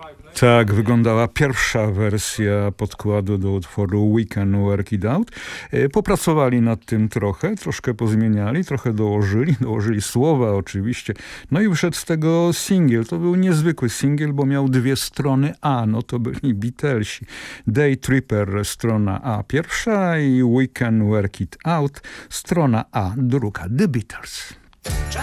Tak wyglądała pierwsza wersja podkładu do utworu We Can Work It Out. Popracowali nad tym troszkę pozmieniali, trochę dołożyli słowa oczywiście. No i wyszedł z tego singiel. To był niezwykły singiel, bo miał 2 strony A. No to byli Beatlesi. Day Tripper, strona A pierwsza i We Can Work It Out, strona A druga. The Beatles.